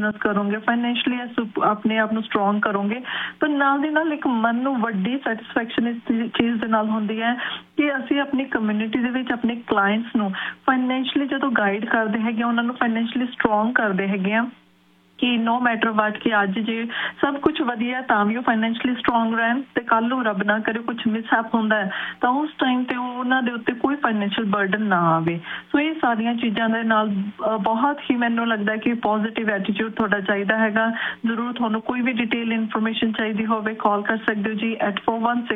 Business ਕਰੋਗੇ, financially ਆਪਣੇ ਆਪ ਨੂੰ ਸਟਰੋਂਗ ਕਰੋਗੇ, ਪਰ ਨਾਲ ਦੀ ਨਾਲ ਇੱਕ ਮਨ ਨੂੰ ਵੱਡੀ ਸੈਟਿਸਫੈਕਸ਼ਨ ਇਸ ਚੀਜ਼ ਦੇ ਨਾਲ ਹੁੰਦੀ ਹੈ ਕਿ ਅਸੀਂ ਆਪਣੀ ਕਮਿਊਨਿਟੀ ਦੇ ਵਿੱਚ ਆਪਣੇ ਕਲਾਇੰਟਸ ਨੂੰ ਫਾਈਨੈਂਸ਼ੀਅਲੀ ਜਦੋਂ ਗਾਈਡ ਕਰਦੇ ਹੈਗੇ, ਉਹਨਾਂ ਨੂੰ ਫਾਈਨੈਂਸ਼ੀਅਲੀ ਸਟਰੋਂਗ ਕਰਦੇ ਹੈਗੇ ਆ ਕਿ ਨੋ ਮੈਟਰ ਵਾਟ ਕਿ ਅੱਜ ਜੇ ਸਭ ਕੁਝ ਵਧੀਆ ਤਾਂ ਵੀ ਉਹ ਫਾਈਨੈਂਸ਼ੀਅਲੀ ਸਟਰੋਂਗ ਰਹਿਣ, ਤੇ ਕੱਲ ਨੂੰ ਰੱਬ ਨਾ ਕਰੇ ਕੁਝ ਮਿਸਹੈਪ ਹੁੰਦਾ ਹੈ ਤਾਂ ਉਸ ਟਾਈਮ ਤੇ ਉਹਨਾਂ ਦੇ ਉੱਤੇ ਕੋਈ ਫਾਈਨੈਂਸ਼ੀਅਲ ਬਰਡਨ ਨਾ ਆਵੇ। ਸੋ ਇਹ ਸਾਰੀਆਂ ਚੀਜ਼ਾਂ ਦੇ ਨਾਲ ਬਹੁਤ ਹੀ ਮੈਨੂੰ ਲੱਗਦਾ ਕਿ ਪੋਜ਼ਿਟਿਵ ਐਟੀਟਿਊਡ ਤੁਹਾਡਾ ਚਾਹੀਦਾ ਹੈਗਾ। ਜ਼ਰੂਰ ਤੁਹਾਨੂੰ ਕੋਈ ਵੀ ਡਿਟੇਲ ਇਨਫੋਰਮੇਸ਼ਨ ਚਾਹੀਦੀ ਹੋਵੇ ਕਾਲ ਕਰ ਸਕਦੇ ਹੋ ਜੀ at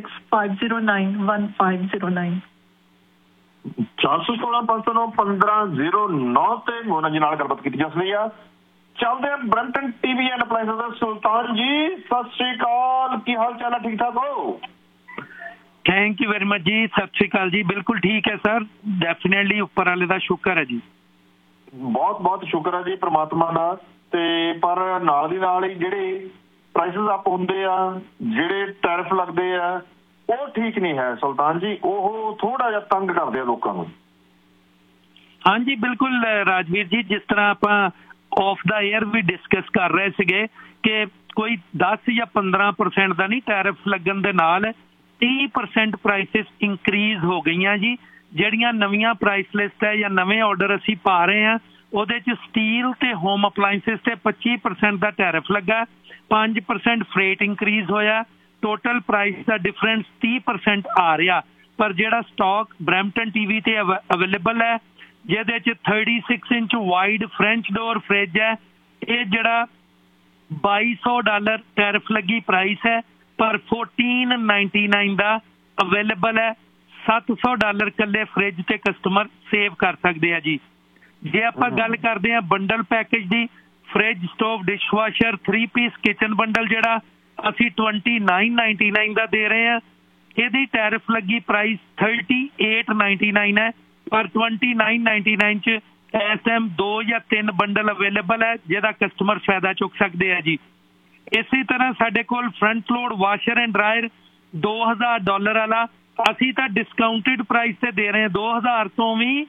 4165091509। 416-509-1509 ਤੇ ਮੋਨਾ ਜੀ ਨਾਲ ਗੱਲਬਾਤ ਕੀਤੀ ਜਾ ਸਕਦੀ ਆ। ਚੱਲਦੇ ਹਾਂ ਬਰੈਂਪਟਨ ਟੀਵੀ ਐਂਡ ਅਪਲਾਈਐਂਸਸ ਦਾ। ਸੁਲਤਾਨ ਜੀ ਸਤਿ ਸ਼੍ਰੀ ਅਕਾਲ, ਕੀ ਹਾਲ ਚਾਲ ਹੈ? ਠੀਕ ਠਾਕ ਹੋ? ਥੈਂਕ ਯੂ ਵੈਰੀ ਮਚ ਜੀ, ਸਤਿ ਸ਼੍ਰੀ ਅਕਾਲ ਜੀ। ਬਿਲਕੁਲ ਠੀਕ ਹੈ ਸਰ, ਡੈਫੀਨੇਟਲੀ ਉੱਪਰ ਵਾਲੇ ਦਾ ਸ਼ੁਕਰ ਹੈ ਜੀ। ਬਹੁਤ ਬਹੁਤ ਸ਼ੁਕਰ ਹੈ ਜੀ ਪ੍ਰਮਾਤਮਾ ਦਾ। ਤੇ ਪਰ ਨਾਲ ਦੀ ਨਾਲ ਹੀ ਜਿਹੜੇ ਪ੍ਰਾਈਸਿਸ ਅਪ ਹੁੰਦੇ ਆ, ਜਿਹੜੇ ਟੈਰਿਫ ਲੱਗਦੇ ਆ, ਉਹ ਠੀਕ ਨਹੀਂ ਹੈ ਸੁਲਤਾਨ ਜੀ। ਉਹ ਥੋੜਾ ਜਿਹਾ ਤੰਗ ਕਰਦੇ ਆ ਲੋਕਾਂ ਨੂੰ। ਹਾਂਜੀ ਬਿਲਕੁਲ ਰਾਜਵੀਰ ਜੀ, ਜਿਸ ਤਰ੍ਹਾਂ ਆਪਾਂ of the air we discuss ਕਰ ਰਹੇ ਸੀਗੇ ਕਿ ਕੋਈ 10 ਜਾਂ 15% ਦਾ ਨਹੀਂ, ਟੈਰਿਫ ਲੱਗਣ ਦੇ ਨਾਲ 30% ਪ੍ਰਾਈਸਿਸ ਇੰਕਰੀਜ਼ ਹੋ ਗਈਆਂ ਜੀ। ਜਿਹੜੀਆਂ ਨਵੀਆਂ ਪ੍ਰਾਈਸ ਲਿਸਟ ਹੈ ਜਾਂ ਨਵੇਂ ਆਰਡਰ ਅਸੀਂ ਪਾ ਰਹੇ ਹਾਂ, ਉਹਦੇ 'ਚ ਸਟੀਲ ਤੇ ਹੋਮ ਅਪਲਾਈਐਂਸਿਸ ਤੇ 25% ਦਾ ਟੈਰਿਫ ਲੱਗਾ, 5% ਫਰੇਟ ਇੰਕਰੀਜ਼ ਹੋਇਆ, ਟੋਟਲ ਪ੍ਰਾਈਸ ਦਾ ਡਿਫਰੈਂਸ 30% ਆ ਰਿਹਾ। ਪਰ ਜਿਹੜਾ ਸਟਾਕ ਬਰੈਂਪਟਨ ਟੀਵੀ ਤੇ ਅਵੇਲੇਬਲ ਹੈ, ਜਿਹਦੇ 'ਚ 36 inch wide French door fridge ਹੈ, ਇਹ ਜਿਹੜਾ $2200 ਟੈਰਿਫ ਲੱਗੀ ਪ੍ਰਾਈਸ ਹੈ, ਪਰ $1499 ਦਾ ਅਵੇਲੇਬਲ ਹੈ। $700 ਇਕੱਲੇ ਫਰਿੱਜ ਤੇ ਕਸਟਮਰ ਸੇਵ ਕਰ ਸਕਦੇ ਆ ਜੀ। ਜੇ ਆਪਾਂ ਗੱਲ ਕਰਦੇ ਹਾਂ ਬੰਡਲ ਪੈਕੇਜ ਦੀ, fridge, stove, dishwasher, 3 piece kitchen bundle ਜਿਹੜਾ ਅਸੀਂ $2999 ਦਾ ਦੇ ਰਹੇ ਹਾਂ, ਇਹਦੀ ਟੈਰਿਫ ਲੱਗੀ ਪ੍ਰਾਈਸ $3899 ਹੈ, ਪਰ $2999 'ਚ ਇਸ ਟਾਈਮ 2 ਜਾਂ 3 ਬੰਡਲ ਅਵੇਲੇਬਲ ਹੈ, ਜਿਹਦਾ ਕਸਟਮਰ ਫਾਇਦਾ ਚੁੱਕ ਸਕਦੇ ਆ ਜੀ। ਇਸੇ ਤਰ੍ਹਾਂ ਸਾਡੇ ਕੋਲ front load washer and dryer $2000 ਵਾਲਾ ਅਸੀਂ ਤਾਂ ਡਿਸਕਾਊਂਟਡ ਪ੍ਰਾਈਸ ਤੇ ਦੇ ਰਹੇ ਹਾਂ, 2000 ਤੋਂ ਵੀ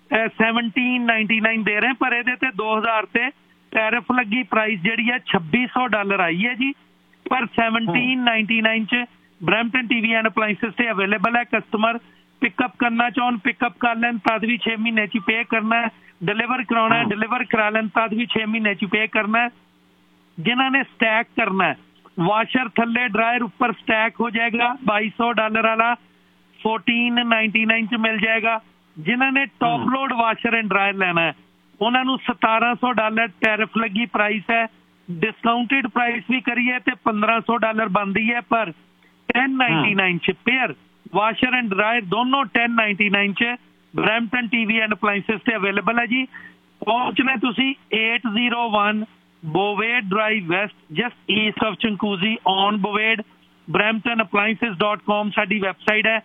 1799 ਦੇ ਰਹੇ, ਪਰ ਇਹਦੇ ਤੇ 2000 ਤੇ ਟੈਰਿਫ ਲੱਗੀ ਪ੍ਰਾਈਸ ਜਿਹੜੀ ਹੈ $2600 ਆਈ ਹੈ ਜੀ। ਪਰ 1799 'ਚ ਬਰੈਂਪਟਨ ਟੀਵੀ ਐਂਡ ਅਪਲਾਈਐਂਸਿਸ ਤੇ ਅਵੇਲੇਬਲ ਹੈ। ਕਸਟਮਰ ਪਿਕਅਪ ਕਰਨਾ ਚਾਹੁਣ ਪਿਕਅਪ ਕਰ ਲੈਣ, ਤਦ ਵੀ 6 ਮਹੀਨੇ 'ਚ ਪੇ ਕਰਨਾ ਹੈ। ਡਿਲੀਵਰ ਕਰਾਉਣਾ, ਡਿਲੀਵਰ ਕਰਾ ਲੈਣ, ਤਦ ਵੀ 6 ਮਹੀਨੇ 'ਚ ਪੇ ਕਰਨਾ ਹੈ। ਜਿਨ੍ਹਾਂ ਨੇ ਸਟੈਕ ਕਰਨਾ, ਵਾਸ਼ਰ ਥੱਲੇ ਡਰਾਇਰ ਉੱਪਰ ਸਟੈਕ ਹੋ ਜਾਏਗਾ, $2200 ਵਾਲਾ 1499 'ਚ ਮਿਲ ਜਾਏਗਾ। ਜਿਨ੍ਹਾਂ ਨੇ top load washer and dryer ਲੈਣਾ ਹੈ, ਉਹਨਾਂ ਨੂੰ $1700 ਟੈਰਿਫ ਲੱਗੀ ਪ੍ਰਾਈਸ ਹੈ। ਡਿਸਕਾਊਂਟਡ ਪ੍ਰਾਈਸ ਵੀ ਕਰੀਏ ਤੇ $1500 ਬਣਦੀ ਹੈ, ਪਰ 1099 'ਚ ਪੇਅਰ ਵਾਸ਼ਰ ਐਂਡ ਡਰਾਇਰ ਦੋਨੋਂ 1099 'ਚ ਬਰੈਂਪਟਨ ਟੀਵੀ ਐਂਡ ਅਪਲਾਈਐਂਸਿਸ ਤੇ ਅਵੇਲੇਬਲ ਹੈ ਜੀ। ਪਹੁੰਚਣਾ ਤੁਸੀਂ 801 ਬੋਵੇਡ drive West, just East of ਚੰਕੂਜ਼ੀ on ਬੋਵੇਡ। bramptonappliances.com ਸਾਡੀ ਵੈਬਸਾਈਟ ਹੈ।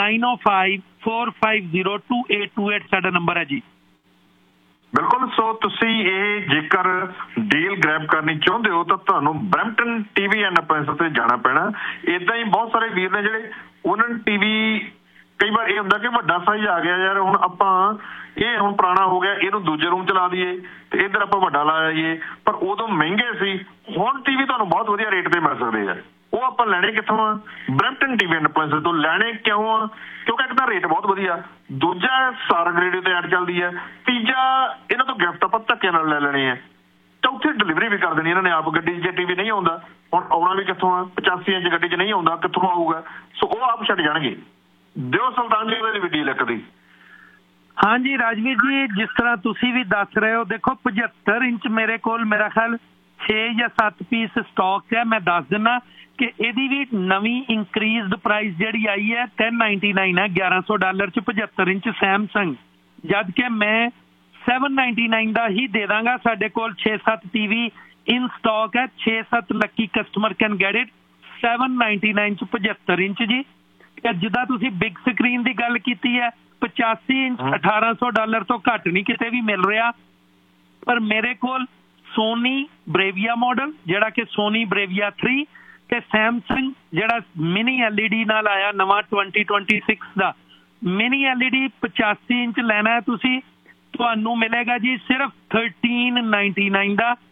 9054502828 ਸਾਡਾ ਨੰਬਰ ਹੈ ਜੀ। ਬਿਲਕੁਲ। ਸੋ ਤੁਸੀਂ ਇਹ ਜੇਕਰ ਡੀਲ ਗ੍ਰੈਬ ਕਰਨੀ ਚਾਹੁੰਦੇ ਹੋ ਤਾਂ ਤੁਹਾਨੂੰ ਬਰੈਂਪਟਨ ਟੀਵੀ ਐਂਡ ਅਪਲਾਈਐਂਸਿਸ ਤੇ ਜਾਣਾ ਪੈਣਾ। ਏਦਾਂ ਹੀ ਬਹੁਤ ਸਾਰੇ ਵੀਰ ਨੇ ਜਿਹੜੇ ਉਹਨਾਂ ਨੂੰ ਟੀਵੀ, ਕਈ ਵਾਰ ਇਹ ਹੁੰਦਾ ਕਿ ਵੱਡਾ ਸਾਈਜ਼ ਆ ਗਿਆ ਯਾਰ, ਹੁਣ ਆਪਾਂ ਇਹ ਹੁਣ ਪੁਰਾਣਾ ਹੋ ਗਿਆ, ਇਹਨੂੰ ਦੂਜੇ ਰੂਮ ਚ ਲਾ ਦਈਏ ਤੇ ਇੱਧਰ ਆਪਾਂ ਵੱਡਾ ਲਾ ਜਾਈਏ, ਪਰ ਉਦੋਂ ਮਹਿੰਗੇ ਸੀ। ਹੁਣ ਟੀਵੀ ਤੁਹਾਨੂੰ ਬਹੁਤ ਵਧੀਆ ਰੇਟ ਤੇ ਮਿਲ ਸਕਦੇ ਆ। ਉਹ ਆਪਾਂ ਲੈਣੇ ਕਿੱਥੋਂ ਆ? ਬਰੈਂਪਟਨ ਟੀਵੀ ਐਂਡ ਅਪਲਾਈਐਂਸਿਸ ਤੋਂ। ਲੈਣੇ ਕਿਉਂ ਆ? ਕਿਉਂਕਿ ਇੱਕ ਤਾਂ ਰੇਟ ਬਹੁਤ ਵਧੀਆ, ਦੂਜਾ ਸਾਰੰਗ ਰੇਡੀਓ ਤੇ ਐਡ ਚੱਲਦੀ ਹੈ, ਤੀਜਾ ਇਹਨਾਂ ਤੋਂ ਗਿਫਟ ਆਪਾਂ ਧੱਕੇ ਨਾਲ ਲੈ ਲੈਣੇ ਆ, ਚੌਥੀ ਡਿਲੀਵਰੀ ਵੀ ਕਰ ਦੇਣੀ ਇਹਨਾਂ ਨੇ ਆਪ ਗੱਡੀ 'ਚ। ਜੇ ਟੀਵੀ ਨਹੀਂ ਆਉਂਦਾ, ਹੁਣ ਆਉਣਾ ਵੀ ਕਿੱਥੋਂ ਆ? 85 ਇੰਚ ਗੱਡੀ 'ਚ ਨਹੀਂ ਆਉਂਦਾ, ਕਿੱਥੋਂ ਆਊਗਾ? ਸੋ ਉਹ ਆਪ ਛੱਡ ਜਾਣਗੇ। ਦਿਓ ਸੁਲਤਾਨ ਜੀ ਉਹਦੀ ਵੀ ਡੀਲ ਇੱਕ ਦੀ। ਹਾਂਜੀ ਰਾਜਵੀਰ ਜੀ, ਜਿਸ ਤਰ੍ਹਾਂ ਤੁਸੀਂ ਵੀ ਦੱਸ ਰਹੇ ਹੋ, ਦੇਖੋ 75 ਇੰਚ ਮੇਰੇ ਕੋਲ ਮੇਰਾ ਖਿਆਲ 6 ਜਾਂ 7 ਪੀਸ ਸਟਾਕ ਹੈ। ਮੈਂ ਦੱਸ ਦਿੰਦਾ ਕਿ ਇਹਦੀ ਵੀ ਨਵੀਂ ਇੰਕਰੀਜ਼ਡ ਪ੍ਰਾਈਸ ਜਿਹੜੀ ਆਈ ਹੈ 1099 ਹੈ, $1100 'ਚ 75 ਇੰਚ ਸੈਮਸੰਗ, ਜਦ ਕਿ ਮੈਂ 799 ਦਾ ਹੀ ਦੇ ਦਾਂਗਾ। ਸਾਡੇ ਕੋਲ 6-7 ਟੀਵੀ ਇਨ ਸਟਾਕ ਹੈ, 6-7 Lucky customer can get it 799 'ਚ 75 ਇੰਚ ਜੀ। ਜਿੱਦਾਂ ਤੁਸੀਂ ਬਿਗ ਸਕਰੀਨ ਦੀ ਗੱਲ ਕੀਤੀ ਹੈ, 85 ਇੰਚ $1800 ਤੋਂ ਘੱਟ ਨਹੀਂ ਕਿਤੇ ਵੀ ਮਿਲ ਰਿਹਾ। ਪਰ ਮੇਰੇ ਕੋਲ ਸੋਨੀ ਬਰੇਵੀਆ ਮਾਡਲ ਜਿਹੜਾ ਕਿ ਸੋਨੀ ਬਰੇਵੀਆ 3 ਤੇ ਸੈਮਸੰਗ ਜਿਹੜਾ ਮਿਨੀ LED ਨਾਲ ਆਇਆ ਨਵਾਂ 2026 ਦਾ ਮਿਨੀ LED 85 ਇੰਚ ਲੈਣਾ ਹੈ ਤੁਸੀਂ, ਤੁਹਾਨੂੰ ਮਿਲੇਗਾ ਜੀ ਸਿਰਫ $1399 ਦਾ।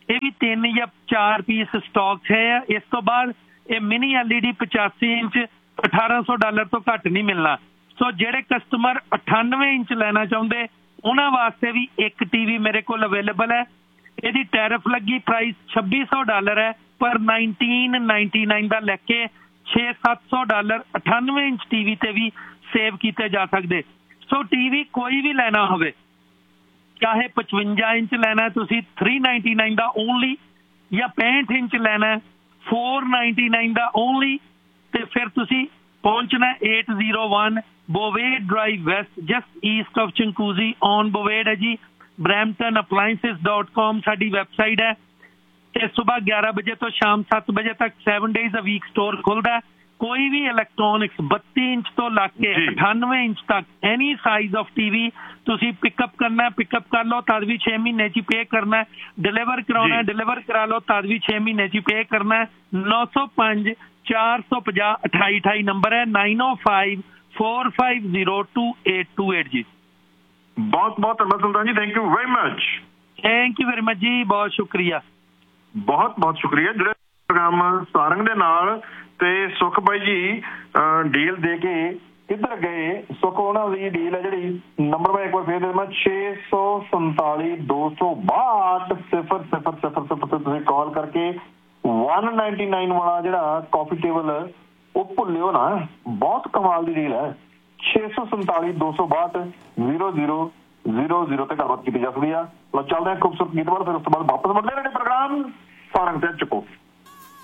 ਇਹ ਵੀ 3 ਜਾਂ 4 ਪੀਸ ਸਟਾਕ 'ਚ ਹੈ। ਇਸ ਤੋਂ ਬਾਅਦ ਇਹ ਮਿਨੀ LED 85 ਇੰਚ $1800 ਤੋਂ ਘੱਟ ਨਹੀਂ ਮਿਲਣਾ। ਸੋ ਜਿਹੜੇ ਕਸਟਮਰ 98 ਇੰਚ ਲੈਣਾ ਚਾਹੁੰਦੇ ਉਹਨਾਂ ਵਾਸਤੇ ਵੀ ਇੱਕ TV ਮੇਰੇ ਕੋਲ ਅਵੇਲੇਬਲ ਹੈ। ਇਹਦੀ ਟੈਰਿਫ ਲੱਗੀ ਪ੍ਰਾਈਸ $2600 ਹੈ, ਪਰ 1999 ਦਾ ਲੈ ਕੇ $600-700 98 ਇੰਚ TV ਤੇ ਵੀ ਸੇਵ ਕੀਤੇ ਜਾ ਸਕਦੇ। ਸੋ TV ਕੋਈ ਵੀ ਲੈਣਾ ਹੋਵੇ, ਚਾਹੇ 55 ਇੰਚ ਲੈਣਾ ਤੁਸੀਂ $399 ਦਾ ਓਨਲੀ, ਜਾਂ 65 ਇੰਚ ਲੈਣਾ $499 ਦਾ ਓਨਲੀ, ਤੇ ਫਿਰ ਤੁਸੀਂ ਪਹੁੰਚਣਾ 801 ਬੋਵੇਡ drive West, just East of ਚੰਕੂਜ਼ੀ on ਬੋਵੇਡ ਹੈ ਜੀ। bramptonappliances.com ਸਾਡੀ ਵੈਬਸਾਈਟ ਹੈ। ਤੇ ਸਵੇਰ 11 ਵਜੇ ਤੋਂ ਸ਼ਾਮ 7 ਵਜੇ ਤੱਕ 7 days a week ਸਟੋਰ ਖੁੱਲਦਾ। ਕੋਈ ਵੀ ਇਲੈਕਟ੍ਰੋਨਿਕਸ 32 ਇੰਚ ਤੋਂ ਲਾ ਕੇ 98 ਇੰਚ ਤੱਕ ਐਨੀ ਸਾਈਜ਼ ਆਫ TV ਤੁਸੀਂ ਪਿਕਅਪ ਕਰਨਾ, ਪਿਕਅਪ ਕਰ ਲਓ, ਤਦ ਵੀ 6 ਮਹੀਨੇ 'ਚ ਪੇ ਕਰਨਾ। ਡਿਲੀਵਰ ਕਰਾਉਣਾ, ਡਿਲੀਵਰ ਕਰਾ ਲਓ, ਤਦ ਵੀ 6 ਮਹੀਨੇ 'ਚ ਪੇ ਕਰਨਾ। 905 450 2828 ਨੰਬਰ ਹੈ, 905 4502828 ਜੀ। ਬਹੁਤ ਬਹੁਤ ਧੰਨਵਾਦ ਸੁਲਤਾਨ ਜੀ, thank you very much. Thank you very much ਜੀ, ਬਹੁਤ ਸ਼ੁਕਰੀਆ। ਬਹੁਤ ਬਹੁਤ ਸ਼ੁਕਰੀਆ। ਜਿਹੜੇ ਪ੍ਰੋਗਰਾਮ ਸਾਰੰਗ ਦੇ ਨਾਲ ਤੇ ਸੁਖ ਬਾਈ ਜੀ ਡੀਲ ਦੇ ਕੇ ਕਿੱਧਰ ਗਏ। ਸੁਖ ਉਹਨਾਂ ਦੀ ਡੀਲ ਹੈ ਜਿਹੜੀ, ਨੰਬਰ ਮੈਂ ਇੱਕ ਵਾਰ ਫੇਰ ਦੇ ਦੇਵਾਂ, 647 262 0000 ਤੇ ਤੁਸੀਂ ਕਾਲ ਕਰਕੇ 199 ਵਾਲਾ ਜਿਹੜਾ ਕਾਫੀ ਟੇਬਲ ਉਹ ਭੁੱਲਿਓ ਨਾ, ਬਹੁਤ ਕਮਾਲ ਦੀ ਡੀਲ ਹੈ। 647 262 0000 ਤੇ ਗੱਲਬਾਤ ਕੀਤੀ ਜਾ ਸਕਦੀ ਆ। ਚੱਲਦੇ ਹਾਂ ਖੂਬਸੂਰਤ ਗੀਤ ਬਾਅਦ, ਫਿਰ ਉਸ ਤੋਂ ਬਾਅਦ ਵਾਪਸ ਮੁੜਦੇ ਨੇ ਪ੍ਰੋਗਰਾਮ ਸਾਰੰਗ ਤੇ ਚੁੱਕੋ।